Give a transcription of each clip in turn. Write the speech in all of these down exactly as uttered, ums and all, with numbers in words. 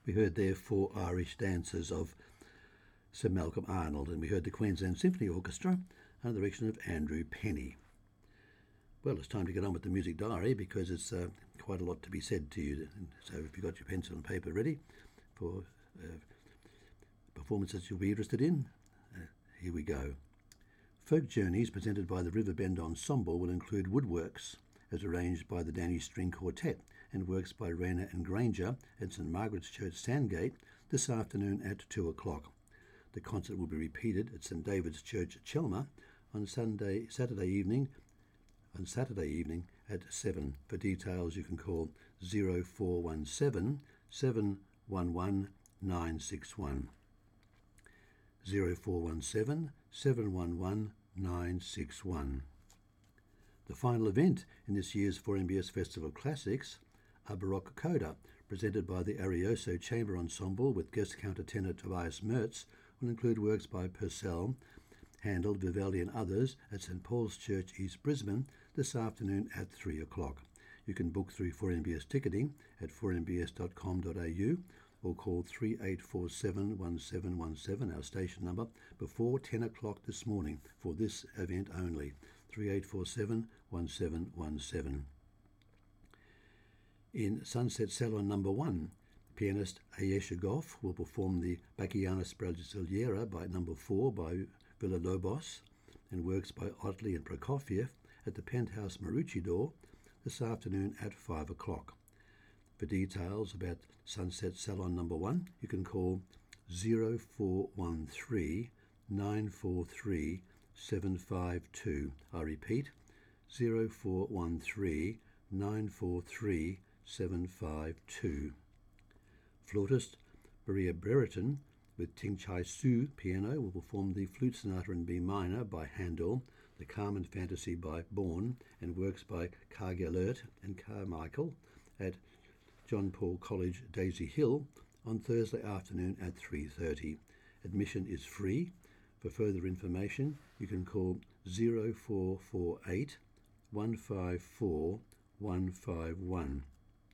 We heard there four Irish dances of Sir Malcolm Arnold, and we heard the Queensland Symphony Orchestra under the direction of Andrew Penny. Well, it's time to get on with the music diary because it's uh, quite a lot to be said to you. So if you've got your pencil and paper ready for uh, performances you'll be interested in, uh, here we go. Folk Journeys presented by the Riverbend Ensemble will include woodworks as arranged by the Danny String Quartet and works by Rayner and Granger at St Margaret's Church, Sandgate, this afternoon at two o'clock. The concert will be repeated at St David's Church, Chelmer, on Sunday, Saturday evening on Saturday evening at seven. For details you can call zero four one seven, seven one one, nine six one. zero four one seven, seven one one, nine six one. The final event in this year's four M B S Festival of Classics, a Baroque Coda, presented by the Arioso Chamber Ensemble with guest countertenor Tobias Mertz, will include works by Purcell, Handel, Vivaldi and others at St Paul's Church, East Brisbane, this afternoon at three o'clock. You can book through four M B S ticketing at four m b s dot com dot a u or call three eight four seven, one seven one seven, our station number, before ten o'clock this morning for this event only, three eight four seven, one seven one seven. In Sunset Salon number one, pianist Ayesha Goff will perform the Bacchianas Brasileira by number four by Villa-Lobos and works by Otley and Prokofiev at the Penthouse Maroochydore this afternoon at five o'clock. For details about Sunset Salon number one, you can call zero four one three, nine four three, seven five two. I repeat, zero four one three, nine four three, seven five two. Flautist Maria Brereton with Ting Chai Su piano will perform the Flute Sonata in B minor by Handel, the Carmen Fantasy by Bourne, and works by Cargelert and Carmichael at John Paul College, Daisy Hill, on Thursday afternoon at three thirty. Admission is free. For further information, you can call zero four four eight, one five four, one five one.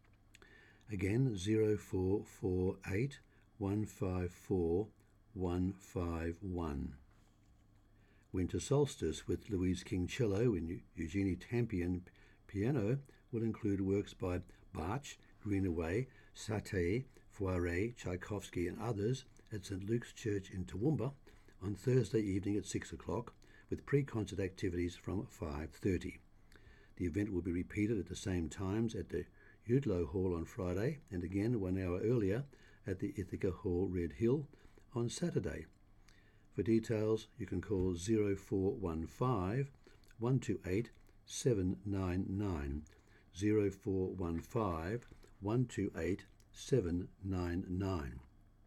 Again, zero four four eight, one five four, one five one. Winter Solstice with Louise King cello and Eugenie Tampion piano will include works by Bach, Greenaway, Satie, Foire, Tchaikovsky and others at St Luke's Church in Toowoomba on Thursday evening at six o'clock with pre-concert activities from five thirty. The event will be repeated at the same times at the Udlow Hall on Friday and again one hour earlier at the Ithaca Hall, Red Hill, on Saturday. For details, you can call zero four one five, one two eight, seven nine nine, zero four one five, one two eight, seven nine nine.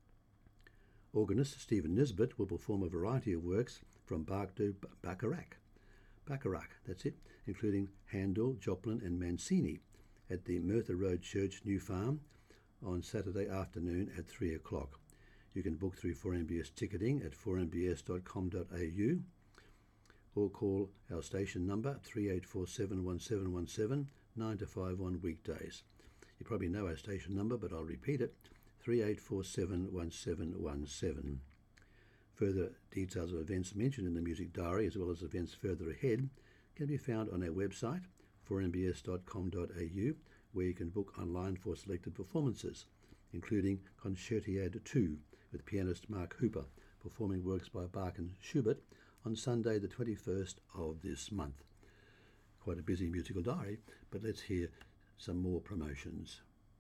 Organist Stephen Nisbet will perform a variety of works from Bach to Bacharach. Bacharach, that's it, including Handel, Joplin and Mancini at the Merthyr Road Church, New Farm, on Saturday afternoon at three o'clock. You can book through four M B S ticketing at four m b s dot com dot a u or call our station number three eight four seven, one seven one seven, nine to five on weekdays. You probably know our station number, but I'll repeat it, three eight four seven, one seven one seven. Further details of events mentioned in the music diary, as well as events further ahead, can be found on our website, four m b s dot com dot a u, where you can book online for selected performances, including Concertiad two with pianist Mark Hooper, performing works by Bach and Schubert on Sunday the twenty-first of this month. Quite a busy musical diary, but let's hear some more promotions.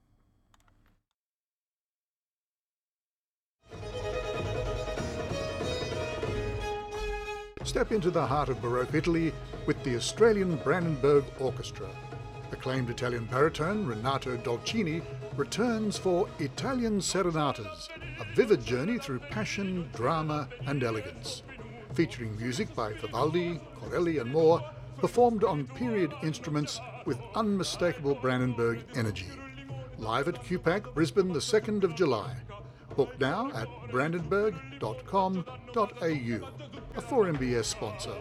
Step into the heart of Baroque Italy with the Australian Brandenburg Orchestra. Acclaimed Italian baritone Renato Dolcini returns for Italian Serenatas, a vivid journey through passion, drama and elegance. Featuring music by Vivaldi, Corelli and more, performed on period instruments with unmistakable Brandenburg energy. Live at Q PAC, Brisbane, the second of July. Book now at brandenburg dot com dot a u, a four M B S sponsor.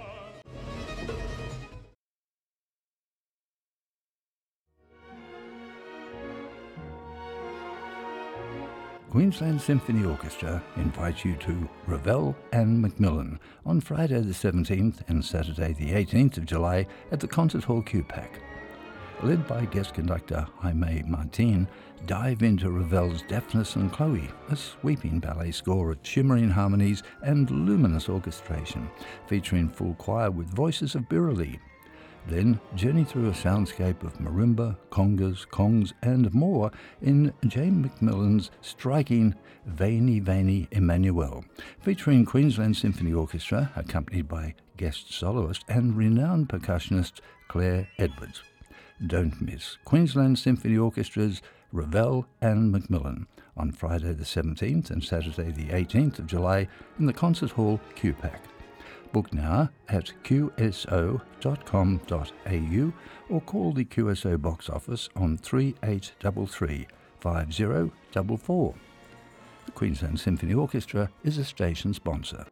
Queensland Symphony Orchestra invites you to Ravel and Macmillan on Friday the seventeenth and Saturday the eighteenth of July at the Concert Hall Q PAC. Led by guest conductor Jaime Martin, dive into Ravel's Daphnis and Chloe, a sweeping ballet score of shimmering harmonies and luminous orchestration, featuring full choir with voices of Birali. Then journey through a soundscape of marimba, congas, kongs and more in Jane Macmillan's striking Veni Veni Emmanuel, featuring Queensland Symphony Orchestra accompanied by guest soloist and renowned percussionist Claire Edwards. Don't miss Queensland Symphony Orchestra's Ravel and Macmillan on Friday the seventeenth and Saturday the eighteenth of July in the Concert Hall Q PAC. Book now at q s o dot com dot a u or call the Q S O box office on three eight three three, five zero four four. The Queensland Symphony Orchestra is a station sponsor.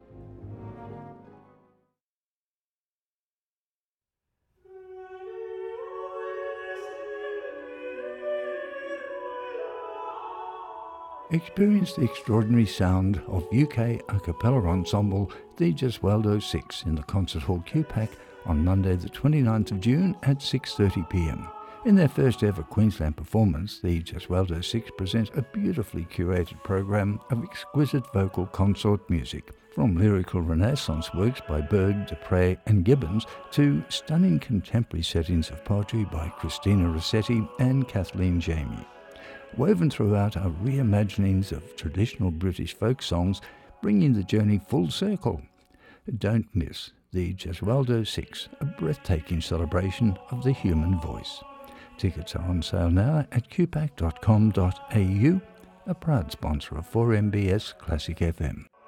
Experience the extraordinary sound of U K a cappella ensemble the Gesualdo Six in the Concert Hall Q PAC on Monday the twenty-ninth of June at six thirty p m. In their first ever Queensland performance, the Gesualdo Six present a beautifully curated program of exquisite vocal consort music, from lyrical Renaissance works by Berg, Dupre and Gibbons to stunning contemporary settings of poetry by Christina Rossetti and Kathleen Jamie. Woven throughout are reimaginings of traditional British folk songs, bringing the journey full circle. Don't miss the Gesualdo Six, a breathtaking celebration of the human voice. Tickets are on sale now at q pac dot com dot a u, a proud sponsor of four M B S Classic F M.